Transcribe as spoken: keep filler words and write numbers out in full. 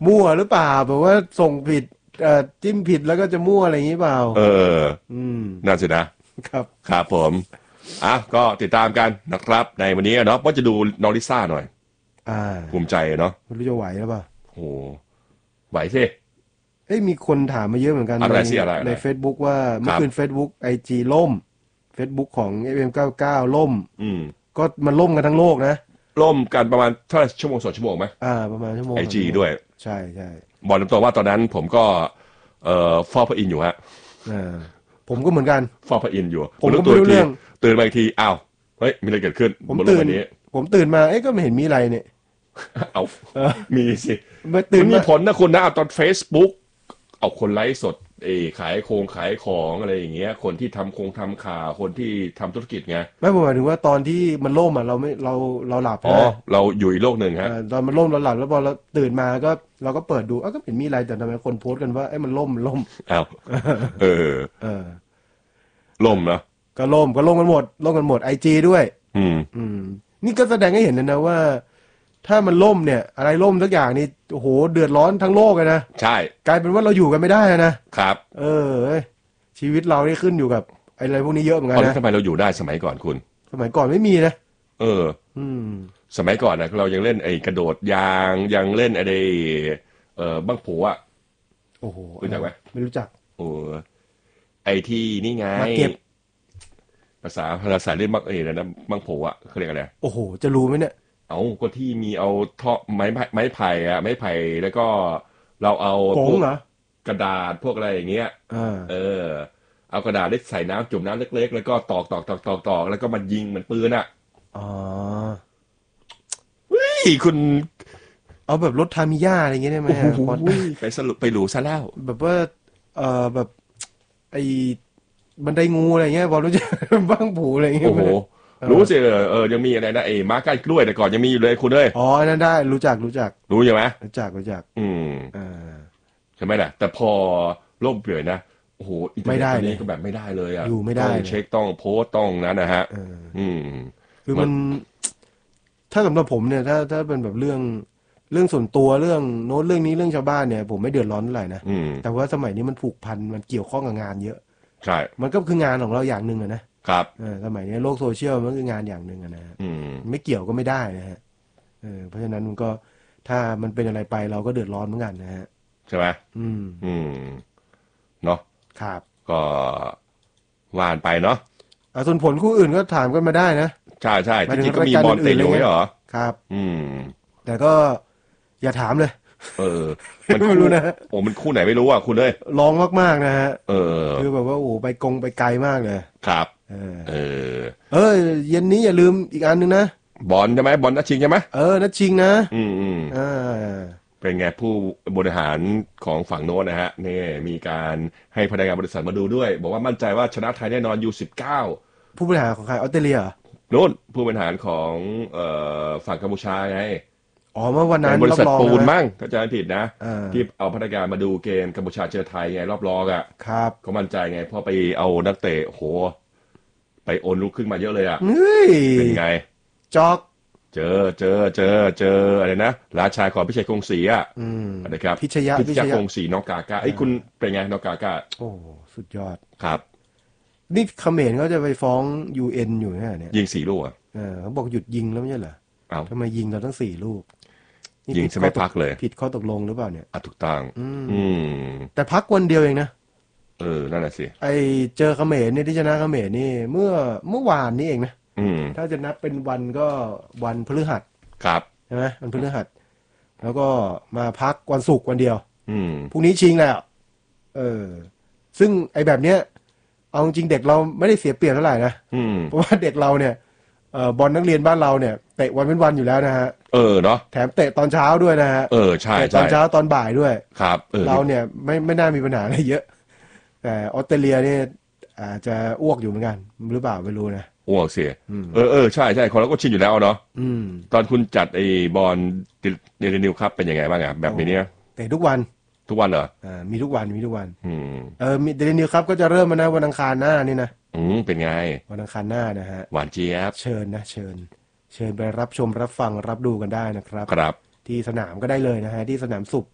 มั่วหรือเปล่าแบบว่าส่งผิดเอ่อจิ้มผิดแล้วก็จะมั่วอะไรอย่างนี้เปล่าเอออืมน่าสินะครับ ครับผมอ่ะก็ติดตามกันนะครับในวันนี้เนาะว่าจะดูน้องลิซ่าหน่อยอ่าภูมิใจเนาะไม่รู้จะไหวหรือเปล่าโหไหวสิเอ้ยมีคนถามมาเยอะเหมือนกันอะไรในสิอะไรอะไรใน Facebook ว่าคเมื่อรับคืน Facebook ไอ จี ล่ม Facebook ของ เอฟ เอ็ม เก้าสิบเก้า ล่มอืมก็มันล่มกันทั้งโลกนะล่มกันประมาณเท่าไหร่ชั่วโมงสองชั่วโมงไหมอ่าประมาณชั่วโมงไอจีสองชั่โมงด้วยใช่ใช่บอกตรงๆว่าตอนนั้นผมก็เอ่อเฝ้าพระอินทร์อยู่ฮะอ่าผมก็เหมือนกันเฝ้าพระอินทร์อยู่ผมก็รู้ตัวอีกทีไม่รู้เรื่องตื่นมาอีกทีอ้าวเฮ้ยมีอะไรเกิดขึ้นผมบนโลกตื่นใบนี้ผมตื่นมาเอ้ยก็ไม่เห็นมีอะไรเนี่ยเอาเออมีสิมาตื่มัน นมีมาผลนะคุณนะเอาตอน Facebook เอาคนไลฟ์สดเออขายโครงขายของอะไรอย่างเงี้ยคนที่ทำโครงทำข่าวคนที่ทำธุรกิจไงไม่ผมหมายถึงว่าตอนที่มันล่มอ่ะเราไม่เราเราหลับอ๋อใช่ไหมเราอยู่อีกโลกหนึ่งฮะเออตอนมันล่มเราหลับแล้วพอเราตื่นมาก็เราก็เปิดดูเอ้าก็เห็นมีอะไรแต่ทำไมคนโพสต์กันว่าไอ้ยมันล่มมันล่มอ้าวเออเออล่มนะก็ล่มก็ล่มกันหมดล่มกันหมดไอจีด้วยอืมอืมนี่ก็แสดงให้เห็นเลยนะว่า ถ้ามันล่มเนี่ย อะไรล่มสักอย่างนี่โอ้โหเดือดร้อนทั้งโลกเลยนะใช่กลายเป็นว่าเราอยู่กันไม่ได้นะครับ เออเอ้ยชีวิตเรานี่ขึ้นอยู่กับอะไรพวกนี้เยอะเหมือนกัตอนนนี้นะทำไมเราอยู่ได้สมัยก่อนคุณสมัยก่อนไม่มีนะเอออืมสมัยก่อนนะเรายังเล่นไอ้กระโดดยางยังเล่นไอ้เออบังโผอ่ะโอ้โหรู้จักไหมไม่รู้จักโอ้ไอ้ที่นี่ไงมาเก็บภาษาภาษาเล่นบังเอ๋นะบังโผอ่ะเขาเรียกอะไรโอ้โหจะรู้ไหมเนี่ยเอาก็ที่มีเอาท่อไม้ไผ่ไม้ไผ่อะไม้ไผ่แล้วก็เราเอากพงวกเหรอกระดาษพวกอะไรอย่างเงี้ยอ่าเออ เอากระดาษเล็กใส่น้ำจุ่มน้ำเล็กๆแล้วก็ตอกตอกตอกตอกตอกแล้วก็มายิงเหมือนปืนอ่ะอ๋อเฮ้ยคุณเอาแบบรถทามิยาอะไรอย่างเงี้ยได้ไหมโอ้อะโหพอไปสรุปไปหลูซะแล้วแบบว่าเอ่อแบบไอ้บันไดงูอะไรเงี้ยบอลรู้จัก บ้างผูอะไรเงี้ยโอ้โห รู้สิเออเออยังมีอะไรนะไอ้ม้าก้านกล้วยแต่ก่อนยังมีอยู่เลยคุณเอ้ยอ๋ออันนั้นได้รู้จักรู้จักรู้ใช่ไหมรู้จักรู้จักอืมอ่าใช่ไหมล่ะแต่พอล่มเปลี่ยนนะโอ้โหอินเทอร์ไม่เน็ตได้ตอนนี้เลยก็แบบไม่ได้เลยอ่ะอยู่ไม่ได้ต้องเลยเช็คต้องโพสต์ต้องนั้นนะฮะเอออืมคือมัน ถ้าสำหรับผมเนี่ย ถ้าถ้าเป็นแบบเรื่องเรื่องส่วนตัวเรื่องโน้ตเรื่องนี้เรื่องชาวบ้านเนี่ย ผมไม่เดือดร้อนเท่าไหร่นะอืมแต่ว่าสมัยนี้มันผูกพันมันเกี่ยวข้องกับงานเยอะใช่มันก็คืองานของเราอย่างหนึ่งอะนะครับ เออสมัยนี้โลกโซเชียลมันคืองานอย่างหนึ่งอะนะฮะอืมไม่เกี่ยวก็ไม่ได้นะฮะเออเพราะฉะนั้นมันก็ถ้ามันเป็นอะไรไปเราก็เดือดร้อนเหมือนกันนะฮะใช่ไหมอืมอืมเนาะครับก็ว่านไปเนาะอ่ะส่วนผลคู่อื่นก็ถามกันมาได้นะใช่ใช่หมายที่ถึจริงงก็มีรายการบอลเตะอื่นๆอยู่ไม่อะไรเงี้ยเหรอครับอืมแต่ก็อย่าถามเลยเออ มันไม่คู่รู้นะโอ้มันคู่ไหนไม่รู้อ่ะคุณเอ้ยลองมากๆนะฮะเออคือแบบว่าโอ้โหไปกงไปไกลมากเลยครับเออเออเออเย็นนี้อย่าลืมอีกอันหนึงนะบอลใช่ไหมบอลนัดชิงใช่ไหมเออนัดชิงนะอืมอืมอ่าเป็นไงผู้บริหารของฝั่งโน้นนะฮะนี่มีการให้พนักงานบริษัทมาดูด้วย บอกว่ามั่นใจว่าชนะไทยแน่นอนยูสิบเก้าผู้บริหารของใครออสเตรเลียเหรอโน้นผู้บริหารของเอ่อฝั่งกัมพูชาไงอ๋อเมื่อวันนั้เป็น นบริษัทรับรองปูนนะมั่งถ้าจำไม่ผิดนะอ่าที่เอาพนักงานมาดูเกมกัมพูชาเจอไทยไงรอบรองอ่ะครับก็มั่นใจไงเพราะไปเอานักเตะโหไปโอนลูกครึ่งมาเยอะเลยอ่ะเฮ้ยเป็นไงจอกเจอเจอเจอเจออะไรนะราชาของพิชัยคงศรีอ่ะอืมนะครับพิชยะพิพิชชยยะคงศรีน้องกาก้าไอ้ยคุณเป็นไงน้องกาก้าโอ้สุดยอดครับนี่เขมรเขาจะไปฟ้อง ยู เอ็น อยู่เนี่ยเนี่ยยิงสี่ลูกอ่ะเออเขาบอกหยุดยิงแล้วไม่ใช่เหรอเอาทำไมยิงเราทั้งสี่ลูกนี่ยิงผิดใช่ไหมข้อตพักเลยผิดข้อตกลงหรือเปล่าเนี่ยอ่ะถูกต้องอืมอืมแต่พักวันเดียวเองนะเออนั่นแหละสิไอเจอเขมรเนี่ยที่ชนะเขมรนี่เมื่อเมื่อวานนี้เองนะอืมถ้าจะนับเป็นวันก็วันพฤหัสครับใช่ไหมวันพฤหัส แล้วก็มาพักวันศุกร์วันเดียวอืมพรุ่งนี้ชิงแล้วเออ ซึ่งไอแบบเนี้ย เอาจริงๆเด็กเราไม่ได้เสียเปรียบเท่าไหร่นะอืมเพราะว่าเด็กเราเนี่ยเอ่อบอลนักเรียนบ้านเราเนี่ยเตะวันเป็นวันอยู่แล้วนะฮะเออเนาะแถมเตะตอนเช้าด้วยนะฮะเออใช่เตะตใช่อนเช้าตอนบ่ายด้วยครับเออเราเนี่ยไม่ไม่น่ามีปัญหาอะไรเยอะ แต่ออสเตรเลียเนี่ยอาจจะอ้วกอยู่เหมือนกันหรือเปล่าไม่รู้นะอ้วกเสียอืมเออเออใช่ใช่คนเราก็ชินอยู่แล้วเนาะอืมตอนคุณจัดไอ้บอลเดลินิวครับเป็นยังไงบ้างอ่ะแบบนี้เนี่ยเตะทุกวันทุกวันเหรออ่ามีทุกวันมีทุกวันอืมเออมีเดลินิวครับก็จะเริ่มมานะวันอังคารหน้านี่นะอืมเป็นไงวันอังคารหน้านะฮะหวานเจี๊ยบเชิญนะเชิญ เชิญไปรับชมรับฟังรับดูกันได้นะครับครับที่สนามก็ได้เลยนะฮะที่สนามสุบ